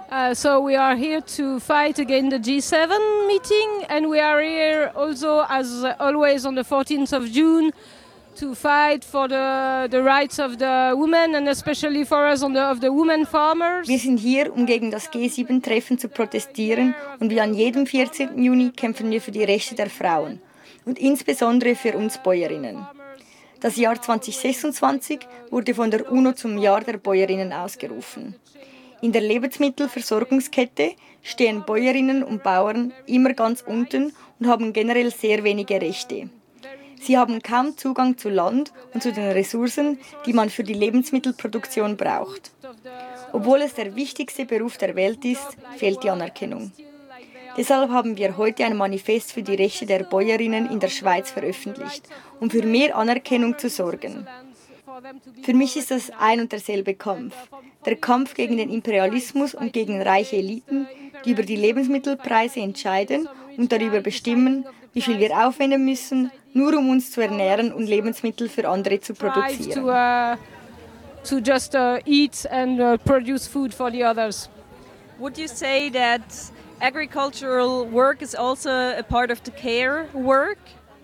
So we are here to fight against the G7 meeting, and we are here also, as always, on the 14th of June to fight for the rights of the women and especially for us of the women farmers. Wir sind hier, um gegen das G7-Treffen zu protestieren, und wie an jedem 14. Juni kämpfen wir für die Rechte der Frauen und insbesondere für uns Bäuerinnen. Das Jahr 2026 wurde von der UNO zum Jahr der Bäuerinnen ausgerufen. In der Lebensmittelversorgungskette stehen Bäuerinnen und Bauern immer ganz unten und haben generell sehr wenige Rechte. Sie haben kaum Zugang zu Land und zu den Ressourcen, die man für die Lebensmittelproduktion braucht. Obwohl es der wichtigste Beruf der Welt ist, fehlt die Anerkennung. Deshalb haben wir heute ein Manifest für die Rechte der Bäuerinnen in der Schweiz veröffentlicht, um für mehr Anerkennung zu sorgen. Für mich ist das ein und derselbe Kampf. Der Kampf gegen den Imperialismus und gegen reiche Eliten, die über die Lebensmittelpreise entscheiden und darüber bestimmen, wie viel wir aufwenden müssen, nur um uns zu ernähren und Lebensmittel für andere zu produzieren. To just eat and produce food for the others. Would you say that agricultural work is also a part of the care work?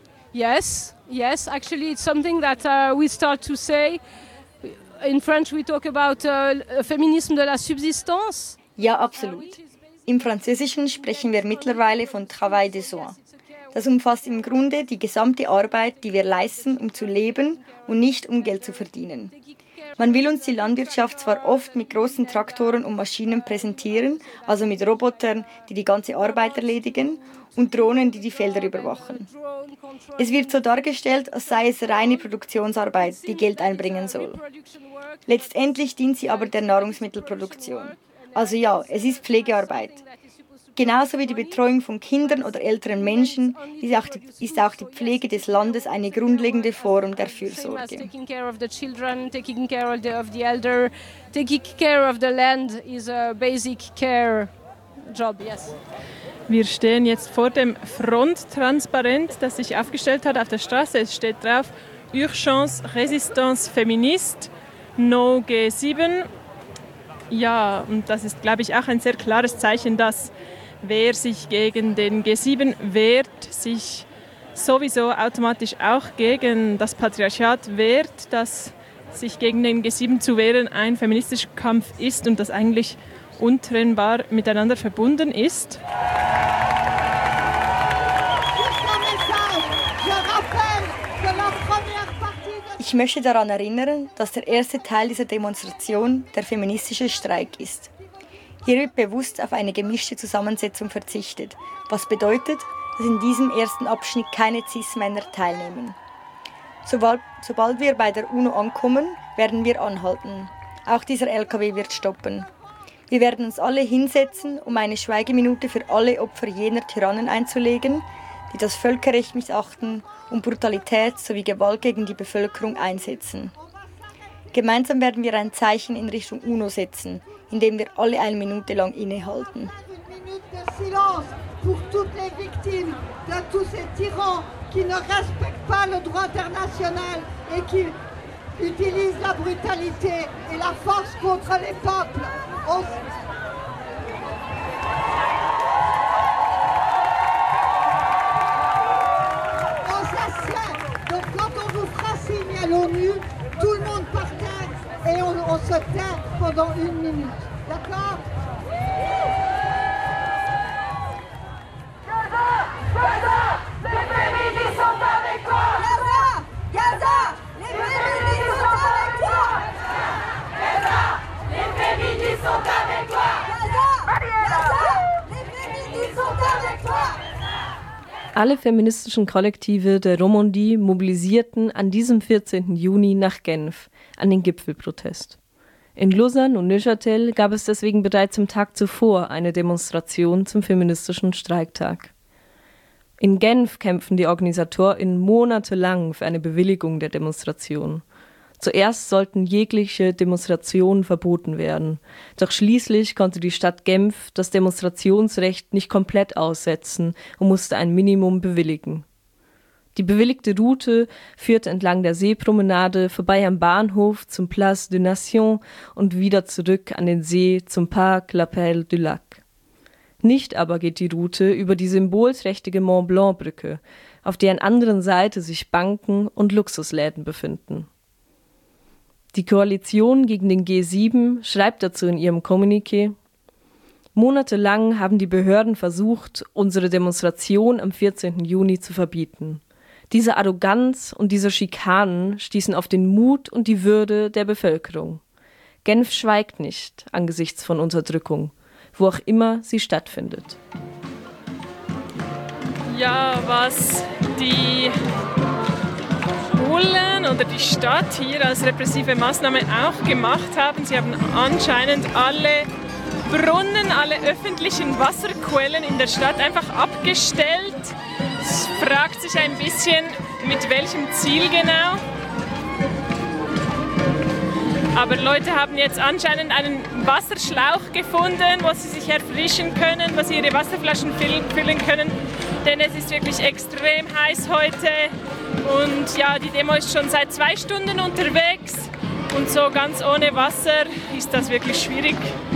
Yes. Actually, it's something that we start to say. In French, we talk about Feminisme de la Subsistance. Ja, absolut. Im Französischen sprechen wir mittlerweile von Travail des Soins. Das umfasst im Grunde die gesamte Arbeit, die wir leisten, um zu leben und nicht um Geld zu verdienen. Man will uns die Landwirtschaft zwar oft mit großen Traktoren und Maschinen präsentieren, also mit Robotern, die die ganze Arbeit erledigen, und Drohnen, die die Felder überwachen. Es wird so dargestellt, als sei es reine Produktionsarbeit, die Geld einbringen soll. Letztendlich dient sie aber der Nahrungsmittelproduktion. Also ja, es ist Pflegearbeit. Genauso wie die Betreuung von Kindern oder älteren Menschen ist auch die Pflege des Landes eine grundlegende Form der Fürsorge. Taking care of the children, taking care of the elder, taking care of the land is a basic care job, yes. Wir stehen jetzt vor dem Fronttransparent, das sich aufgestellt hat auf der Straße. Es steht drauf: Urgence, Résistance féministe, No G7. Ja, und das ist, glaube ich, auch ein sehr klares Zeichen, dass wer sich gegen den G7 wehrt, sich sowieso automatisch auch gegen das Patriarchat wehrt, dass sich gegen den G7 zu wehren ein feministischer Kampf ist und das eigentlich untrennbar miteinander verbunden ist. Ich möchte daran erinnern, dass der erste Teil dieser Demonstration der feministische Streik ist. Hier wird bewusst auf eine gemischte Zusammensetzung verzichtet, was bedeutet, dass in diesem ersten Abschnitt keine Cis-Männer teilnehmen. Sobald wir bei der UNO ankommen, werden wir anhalten. Auch dieser LKW wird stoppen. Wir werden uns alle hinsetzen, um eine Schweigeminute für alle Opfer jener Tyrannen einzulegen, die das Völkerrecht missachten und Brutalität sowie Gewalt gegen die Bevölkerung einsetzen. Gemeinsam werden wir ein Zeichen in Richtung UNO setzen, indem wir alle eine Minute lang innehalten. Pour toutes les victimes de tous ces tyrans qui ne respectent pas le droit international et qui utilisent la brutalité et la force contre les peuples. On s'assied. Donc quand on vous fera signe à l'ONU, tout le monde par terre et on se tait pendant 1 minute. D'accord? Alle feministischen Kollektive der Romandie mobilisierten an diesem 14. Juni nach Genf an den Gipfelprotest. In Lausanne und Neuchâtel gab es deswegen bereits am Tag zuvor eine Demonstration zum feministischen Streiktag. In Genf kämpfen die OrganisatorInnen monatelang für eine Bewilligung der Demonstration. Zuerst sollten jegliche Demonstrationen verboten werden, doch schließlich konnte die Stadt Genf das Demonstrationsrecht nicht komplett aussetzen und musste ein Minimum bewilligen. Die bewilligte Route führt entlang der Seepromenade vorbei am Bahnhof zum Place de Nation und wieder zurück an den See zum Parc L'Appel du Lac. Nicht aber geht die Route über die symbolträchtige Mont-Blanc-Brücke, auf deren anderen Seite sich Banken und Luxusläden befinden. Die Koalition gegen den G7 schreibt dazu in ihrem Kommuniqué: Monatelang haben die Behörden versucht, unsere Demonstration am 14. Juni zu verbieten. Diese Arroganz und diese Schikanen stießen auf den Mut und die Würde der Bevölkerung. Genf schweigt nicht angesichts von Unterdrückung, wo auch immer sie stattfindet. Ja, was die Bullen oder die Stadt hier als repressive Maßnahme auch gemacht haben, sie haben anscheinend alle Brunnen, alle öffentlichen Wasserquellen in der Stadt einfach abgestellt. Es fragt sich ein bisschen, mit welchem Ziel genau. Aber Leute haben jetzt anscheinend einen Wasserschlauch gefunden, wo sie sich erfrischen können, wo sie ihre Wasserflaschen füllen können. Denn es ist wirklich extrem heiß heute. Und ja, die Demo ist schon seit 2 Stunden unterwegs. Und so ganz ohne Wasser ist das wirklich schwierig.